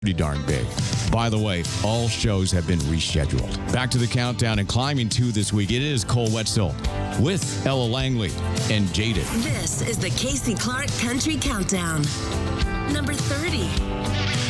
pretty darn big. By the way, all shows have been rescheduled. Back to the countdown and climbing 2 this week. It is Cole Wetzel with Ella Langley and Jaded. This is the Casey Clark Country Countdown. Number 30.